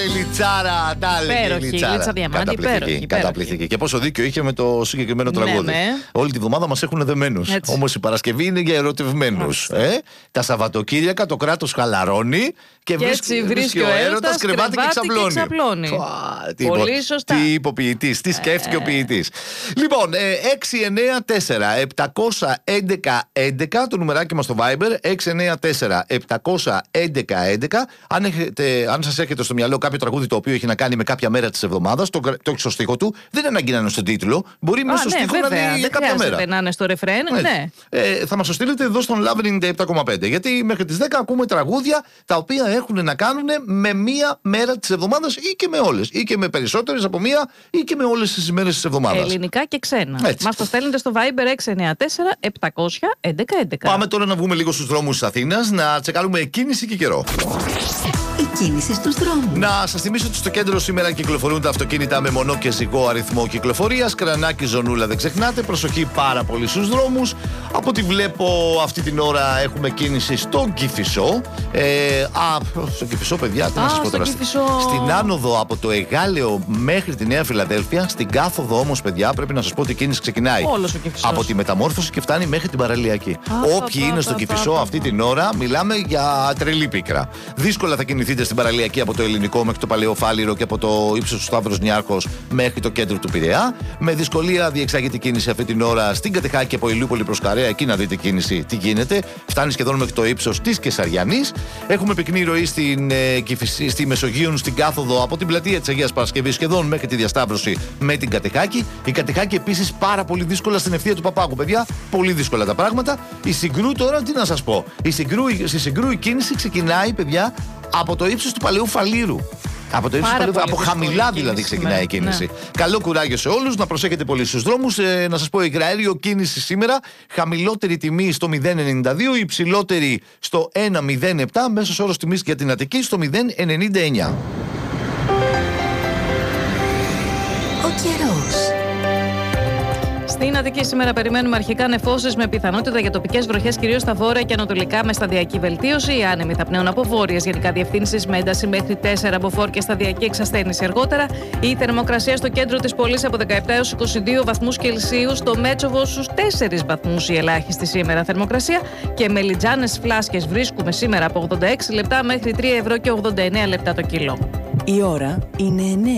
η Λιτσάρα. Υπέροχη, η Λίτσα Διαμάντη, Καταπληκτική. Και πόσο δίκιο είχε με το συγκεκριμένο τραγούδι. Ναι. Όλη τη βδομάδα μας έχουν δεμένους. Όμως η Παρασκευή είναι για ερωτευμένους. Τα Σαββατοκύριακα το κράτος χαλαρώνει και βρίσκει ο έρωτας κρεβάτι και ξαπλώνει. Πολύ σωστά. Τι υποποιητής, τι σκέφτηκε ο ποιητής. Λοιπόν, 694-711-11 το νουμεράκι μας στο Viber. 694-711-11. Αν σας έρχεται στο μυαλό κάποιο τραγούδι το οποίο έχει να κάνει με κάποια μέρα της εβδομάδας, το έχει στο στίχο του, δεν είναι ανάγκη να είναι στον τίτλο. Μπορεί μέσα στο στίχο να είναι για κάποια μέρα. Να είναι στο ρεφρέν. Ναι. Θα μας το στείλετε εδώ στον Love 97,5. Γιατί μέχρι τις 10 ακούμε τραγούδια τα οποία έχουν να κάνουν με μία μέρα της εβδομάδας ή και με όλες. Ή και με περισσότερες από μία ή και με όλες τις ημέρες της εβδομάδας. Ελληνικά και ξένα. Μας το στέλνετε στο Viber 694-711-11. Πάμε τώρα να βγούμε λίγο στους δρόμους της Αθήνας, να τσεκάρουμε κίνηση και καιρό. Η κίνηση στους δρόμους. Να σας θυμίσω ότι στο κέντρο σήμερα κυκλοφορούν τα αυτοκίνητα με μονό και ζυγό αριθμό κυκλοφορίας. Κρανάκι, ζωνούλα, δεν ξεχνάτε. Προσοχή πάρα πολύ στους δρόμους. Από ό,τι βλέπω αυτή την ώρα έχουμε κίνηση στον Κηφισό. Στον Κηφισό, παιδιά, τι να σας πω τώρα. Στην άνοδο από το Εγάλεο μέχρι τη Νέα Φιλαδέλφια. Στην κάθοδο όμως, παιδιά, πρέπει να σας πω ότι η κίνηση ξεκινάει από τη Μεταμόρφωση και φτάνει μέχρι την Παραλιακή. Όποιοι είναι στον Κηφισό αυτή την ώρα, μιλάμε για τρελή πίκρα. Δύσκολα θα κινηθείτε στην Παραλιακή από το Ελληνικό μέχρι το Παλαιό Φάληρο και από το ύψος του Σταύρος Νιάρχος μέχρι το κέντρο του Πειραιά. Με δυσκολία διεξάγεται κίνηση αυτή την ώρα στην Κατεχάκη από Ηλιούπολη προς Καρέα. Εκεί να δείτε κίνηση τι γίνεται. Φτάνει σχεδόν μέχρι το ύψος της Κεσαριανής. Έχουμε πυκνή ροή στη Μεσογείων, στην κάθοδο από την πλατεία της Αγίας Παρασκευής σχεδόν μέχρι τη διασταύρωση με την Κατεχάκη. Η Κατεχάκη επίσης πάρα πολύ δύσκολα στην ευθεία του Παπάγου, παιδιά. Πολύ δύσκολα τα πράγματα. Η Συγκρού τώρα τι να σας πω. Στη Συγκρού η κίνηση ξεκινάει, παιδιά, από το ύψος του Παλαιού Φαλήρου. Από χαμηλά δηλαδή ξεκινάει η κίνηση. Ναι. Καλό κουράγιο σε όλους, να προσέχετε πολύ στους δρόμους. Να σας πω, υγραέριο κίνηση σήμερα. Χαμηλότερη τιμή στο 0,92, υψηλότερη στο 1,07, μέσος όρος τιμής για την Αττική στο 0,99. Ο καιρός. Στην Αττική σήμερα περιμένουμε αρχικά νεφώσεις με πιθανότητα για τοπικές βροχές, κυρίως στα βόρεια και ανατολικά με σταδιακή βελτίωση. Οι άνεμοι θα πνέουν από βόρειες γενικά διευθύνσεις με ένταση μέχρι 4 από φόρ και σταδιακή εξασθένηση αργότερα. Η θερμοκρασία στο κέντρο της πόλης από 17 έως 22 βαθμούς Κελσίου, στο Μέτσοβο στους 4 βαθμούς η ελάχιστη σήμερα θερμοκρασία και μελιτζάνες φλάσκες βρίσκουμε σήμερα από 86 λεπτά μέχρι 3 ευρώ και 89 λεπτά το κιλό. Η ώρα είναι 9.